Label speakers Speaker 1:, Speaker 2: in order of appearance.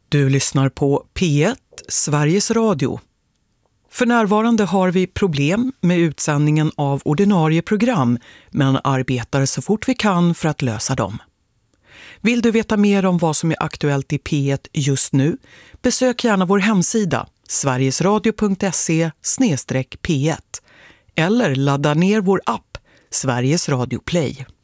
Speaker 1: Du lyssnar på P1, Sveriges Radio. För närvarande har vi problem med utsändningen av ordinarie program, men arbetar så fort vi kan för att lösa dem. Vill du veta mer om vad som är aktuellt i P1 just nu? Besök gärna vår hemsida sverigesradio.se/p1 eller ladda ner vår app Sveriges Radio Play.